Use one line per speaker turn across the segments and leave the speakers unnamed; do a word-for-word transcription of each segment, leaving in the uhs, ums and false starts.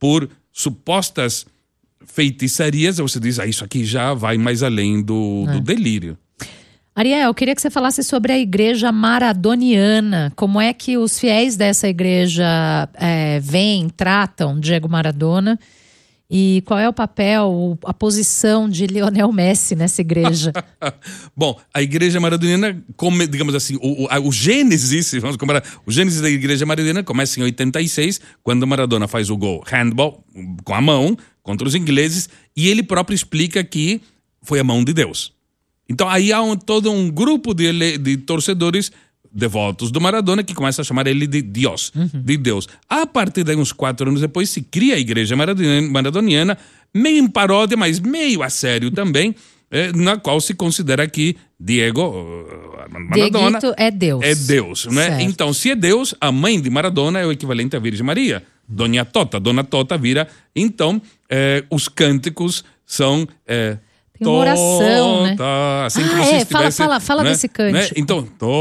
por supostas feitiçarias, você diz, ah, isso aqui já vai mais além do, é. do delírio.
Ariel, eu queria que você falasse sobre a igreja maradoniana. Como é que os fiéis dessa igreja é, veem, tratam Diego Maradona? E qual é o papel, a posição de Lionel Messi nessa igreja?
Bom, a igreja maradoniana, como, digamos assim, o, o, o gênesis, vamos comparar, o gênesis da igreja maradoniana começa em oitenta e seis, quando Maradona faz o gol handball, com a mão, contra os ingleses, e ele próprio explica que foi a mão de Deus. Então aí há um, todo um grupo de, de torcedores devotos do Maradona que começa a chamar ele de Deus, uhum. de Deus. A partir de uns quatro anos depois se cria a igreja maradoniana, meio em paródia, mas meio a sério também, eh, na qual se considera que Diego Maradona
Dieguito é Deus.
É Deus, né? Então, se é Deus, a mãe de Maradona é o equivalente à Virgem Maria. Dona Tota, Dona Tota vira. Então, eh, os cânticos são... Eh,
Tem uma oração, né?
Assim
ah,
como
é,
se estivesse,
fala, fala, fala
né?
desse cântico.
Né? Então,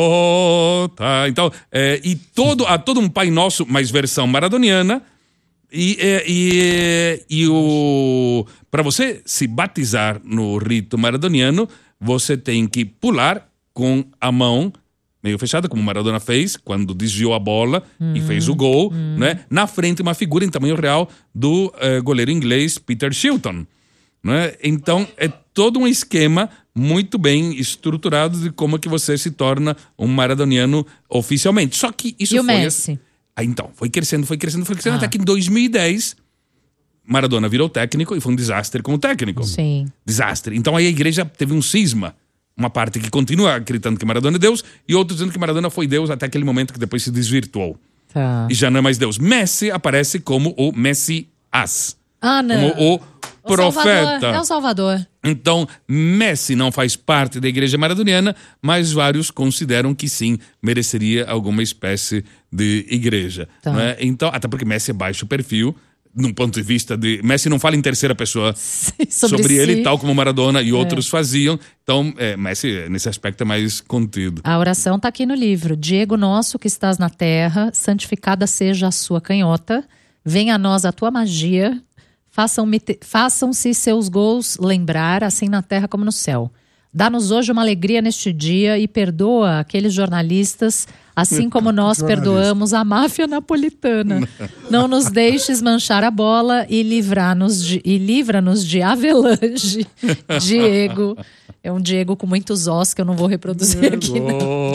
tota. Então, é, e todo, há todo um Pai Nosso, mas versão maradoniana. E, é, e, e o para você se batizar no rito maradoniano, você tem que pular com a mão meio fechada, como Maradona fez, quando desviou a bola hum, e fez o gol. Hum. Né? Na frente, uma figura em tamanho real do uh, goleiro inglês Peter Shilton. Né? Então, é todo um esquema muito bem estruturado de como que você se torna um maradoniano oficialmente. Só que isso
e
foi...
o Messi?
Ah, então, foi crescendo, foi crescendo, foi crescendo,
ah.
até que em dois mil e dez, Maradona virou técnico e foi um desastre como técnico.
Sim.
Desastre. Então aí a igreja teve um cisma. Uma parte que continua acreditando que Maradona é Deus e outra dizendo que Maradona foi Deus até aquele momento que depois se desvirtuou.
Tá.
E já não é mais Deus. Messi aparece como o Messias.
Ah, não.
Como o profeta.
Salvador. É o Salvador.
Então, Messi não faz parte da igreja maradoniana, mas vários consideram que sim, mereceria alguma espécie de igreja. Tá. Não é? Então, até porque Messi é baixo perfil, num ponto de vista de... Messi não fala em terceira pessoa sobre, sobre si. ele, tal como Maradona e é. outros faziam. Então, é, Messi, nesse aspecto, é mais contido.
A oração está aqui no livro. Diego nosso que estás na terra, santificada seja a sua canhota, venha a nós a tua magia... Façam-se façam seus gols lembrar, assim na terra como no céu. Dá-nos hoje uma alegria neste dia e perdoa aqueles jornalistas, assim como nós perdoamos a máfia napolitana. Não nos deixes manchar a bola e livrar-nos de, e livra-nos de Avelange. Diego. É um Diego com muitos ossos que eu não vou reproduzir Diego. aqui, não.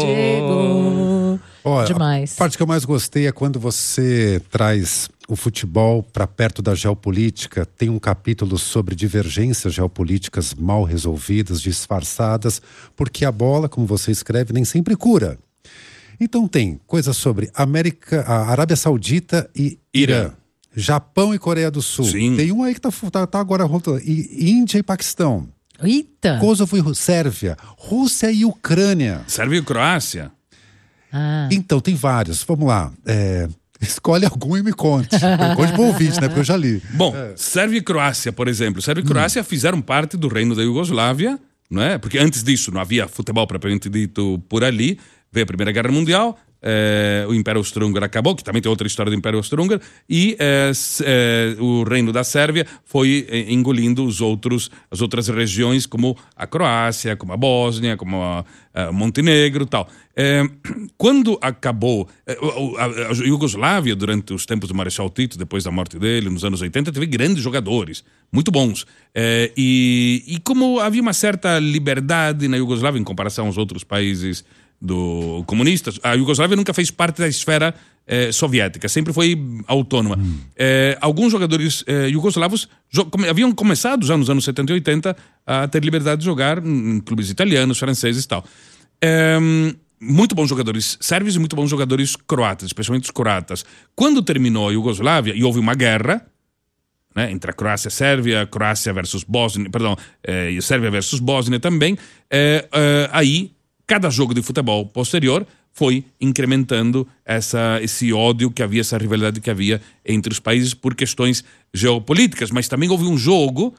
Diego.
Olha,
demais.
A parte que eu mais gostei é quando você traz o futebol para perto da geopolítica. Tem um capítulo sobre divergências geopolíticas mal resolvidas, disfarçadas, porque a bola, como você escreve, nem sempre cura. Então tem coisas sobre América, a Arábia Saudita e Irã. Irã. Japão e Coreia do Sul.
Sim.
Tem um aí que tá, tá, tá agora rolando. E Índia e Paquistão.
Eita!
Kosovo e Sérvia. Rússia e Ucrânia.
Sérvia e Croácia.
Ah.
Então, tem vários. Vamos lá. É, escolhe algum e me conte. Me conte pro ouvinte, né? Porque eu já li.
Bom,
é.
Sérvia e Croácia, por exemplo. Sérvia e Croácia hum. fizeram parte do reino da Iugoslávia, não é? Porque antes disso não havia futebol propriamente dito por ali. Veio a Primeira Guerra Mundial. É, o Império Austro-Húngaro acabou, que também tem outra história do Império Austro-Húngaro, e é, é, o reino da Sérvia foi é, engolindo os outros, as outras regiões, como a Croácia, como a Bósnia, como a, a Montenegro e tal. É, quando acabou é, a, a Iugoslávia, durante os tempos do Marechal Tito, depois da morte dele, nos anos oitenta, teve grandes jogadores, muito bons. É, e, e como havia uma certa liberdade na Iugoslávia em comparação aos outros países do comunistas, a Iugoslávia nunca fez parte da esfera eh, soviética, sempre foi autônoma. Hum. Eh, alguns jogadores eh, iugoslavos jo come haviam começado já nos anos setenta e oitenta a ter liberdade de jogar em clubes italianos, franceses e tal. Eh, muito bons jogadores sérvios e muito bons jogadores croatas, especialmente os croatas. Quando terminou a Iugoslávia e houve uma guerra, né, entre a Croácia e a Sérvia, Croácia versus Bósnia, perdão, eh, e Sérvia versus Bósnia também, eh, eh, aí cada jogo de futebol posterior foi incrementando essa, esse ódio que havia, essa rivalidade que havia entre os países por questões geopolíticas. Mas também houve um jogo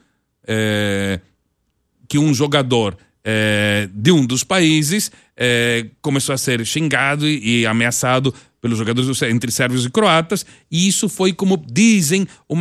é, que um jogador é, de um dos países é, começou a ser xingado e, e ameaçado pelos jogadores entre sérvios e croatas. E isso foi, como dizem, uma